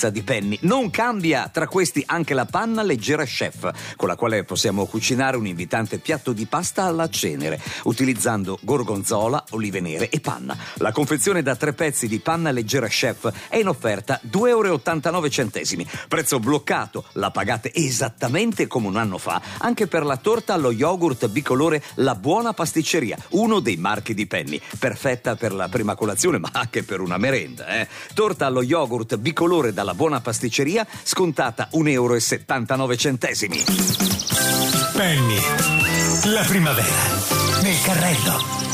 di Penny. Non cambia tra questi anche la panna leggera chef, con la quale possiamo cucinare un invitante piatto di pasta alla cenere, utilizzando gorgonzola, olive nere e panna. La confezione da 3 pezzi di panna leggera chef è in offerta €2,89. Prezzo bloccato, la pagate esattamente come un anno fa anche per la torta allo yogurt bicolore La Buona Pasticceria, uno dei marchi di Penny, perfetta per la prima colazione ma anche per una merenda. Torta allo yogurt bicolore dalla Buona Pasticceria, scontata €1,79. Penny, la primavera nel carrello.